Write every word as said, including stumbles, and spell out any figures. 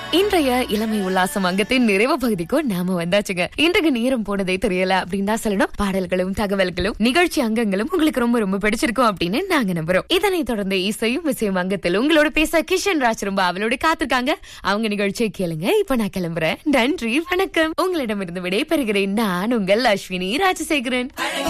இன்றைய இளமை உல்லாசம் அங்கத்தின் நிறைவு பகுதிக்கும் நாம வந்தாச்சுங்க. இன்றைக்கு நேரம் போனதே தெரியல அப்படின்னு தான் சொல்லணும். பாடல்களும் தகவல்களும் நிகழ்ச்சி அங்கங்களும் உங்களுக்கு ரொம்ப ரொம்ப பிடிச்சிருக்கும் அப்படின்னு நாங்க நம்புறோம். இதனை தொடர்ந்து இசையும் இசையும் அங்கத்தில் உங்களோட பேச கிஷன் ராஜ் ரொம்ப அவளோட காத்திருக்காங்க. அவங்க நிகழ்ச்சியை கேளுங்க. இப்ப நான் கிளம்புறேன். நன்றி, வணக்கம். உங்களிடமிருந்து விடை பெறுகிறேன். நான் உங்கள் அஸ்வினி ராஜசேகரன்.